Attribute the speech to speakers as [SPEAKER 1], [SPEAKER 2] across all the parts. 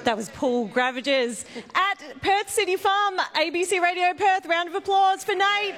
[SPEAKER 1] That was Paul Gravagers at Perth City Farm, ABC Radio Perth. Round of applause for Nate.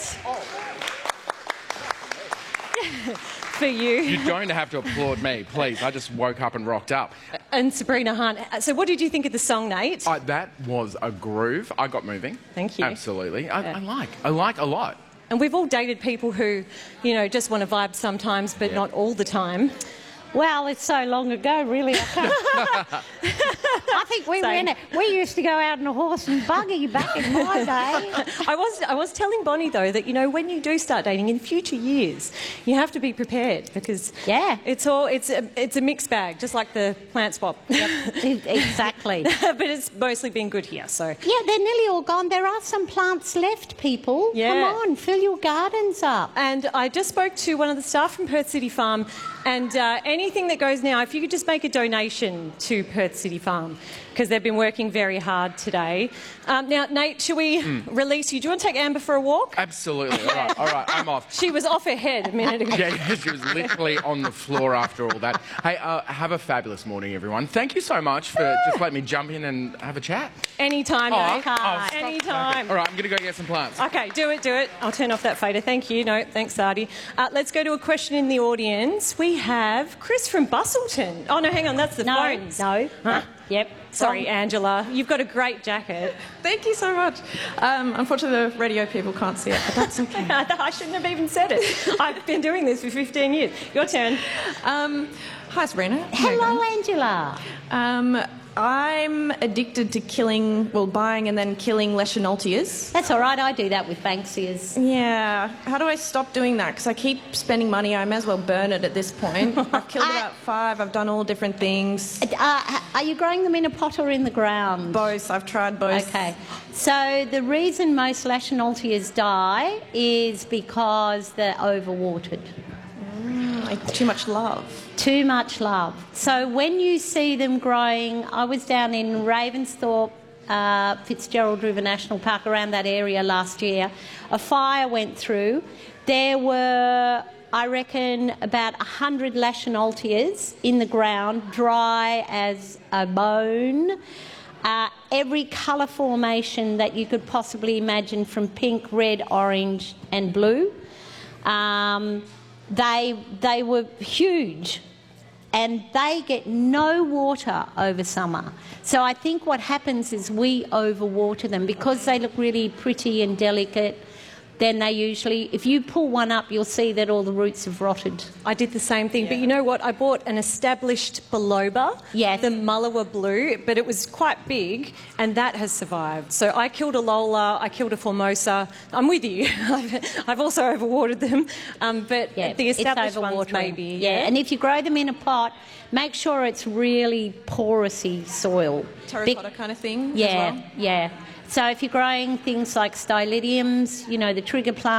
[SPEAKER 1] For you.
[SPEAKER 2] You're going to have to applaud me, please. I just woke up and rocked up.
[SPEAKER 1] And Sabrina Hunt. So what did you think of the song, Nate?
[SPEAKER 2] That was a groove. I got moving.
[SPEAKER 1] Thank you.
[SPEAKER 2] Absolutely. I like a lot.
[SPEAKER 1] And we've all dated people who, you know, just want to vibe sometimes, but not all the time.
[SPEAKER 3] Well, it's so long ago, really. I think we used to go out in a horse and buggy back in my day.
[SPEAKER 1] I was telling Bonnie, though, that, you know, when you do start dating in future years, you have to be prepared because it's a mixed bag, just like the plant swap.
[SPEAKER 3] Yep, exactly.
[SPEAKER 1] But it's mostly been good here, so.
[SPEAKER 3] Yeah, they're nearly all gone. There are some plants left, people.
[SPEAKER 1] Yeah.
[SPEAKER 3] Come on, fill your gardens up.
[SPEAKER 1] And I just spoke to one of the staff from Perth City Farm, and anything that goes now, if you could just make a donation to Perth City Farm, because they've been working very hard today. Now, Nate, shall we release you? Do you want to take Amber for a walk?
[SPEAKER 2] Absolutely. All right, I'm off.
[SPEAKER 1] She was off her head a minute ago.
[SPEAKER 2] Yeah, she was literally on the floor after all that. Hey, have a fabulous morning, everyone. Thank you so much for just letting me jump in and have a chat.
[SPEAKER 1] Anytime, Nate. Anytime.
[SPEAKER 2] Okay. All right, I'm going to go get some plants.
[SPEAKER 1] Okay, do it. I'll turn off that fader. Thank you. No, thanks, Sardi. Let's go to a question in the audience. We have Chris from Bustleton. Oh, no, hang on, that's the phones.
[SPEAKER 3] No.
[SPEAKER 1] Huh?
[SPEAKER 3] Yep.
[SPEAKER 1] Sorry, Angela. You've got a great jacket.
[SPEAKER 4] Thank you so much. Unfortunately, the radio people can't see it, but that's okay.
[SPEAKER 1] I shouldn't have even said it. I've been doing this for 15 years. Your turn.
[SPEAKER 4] Hi, Sabrina.
[SPEAKER 3] Hello, Angela.
[SPEAKER 4] I'm addicted to buying and then killing leschenoltias.
[SPEAKER 3] That's all right. I do that with Banksias.
[SPEAKER 4] Yeah. How do I stop doing that? Because I keep spending money. I may as well burn it at this point. I've killed about 5. I've done all different things.
[SPEAKER 3] Are you growing them in a pot or in the ground?
[SPEAKER 4] Both. I've tried both.
[SPEAKER 3] Okay. So the reason most leschenoltias die is because they're overwatered.
[SPEAKER 4] Too much love.
[SPEAKER 3] Too much love. So when you see them growing, I was down in Ravensthorpe, Fitzgerald River National Park, around that area last year. A fire went through. There were, I reckon, about 100 leschenoltias in the ground, dry as a bone. Every colour formation that you could possibly imagine, from pink, red, orange and blue. They were huge, and they get no water over summer. So I think what happens is we overwater them because they look really pretty and delicate. Then they usually, if you pull one up, you'll see that all the roots have rotted.
[SPEAKER 1] I did the same thing, but you know what? I bought an established biloba, the Mullewa Blue, but it was quite big, and that has survived. So I killed a Lola, I killed a Formosa. I'm with you. I've also overwatered them, but the established ones maybe.
[SPEAKER 3] Yeah, and if you grow them in a pot, make sure it's really porous-y soil.
[SPEAKER 4] Terracotta kind of thing
[SPEAKER 3] Yeah,
[SPEAKER 4] as well?
[SPEAKER 3] yeah. So if you're growing things like stylidiums, you know, the trigger plant,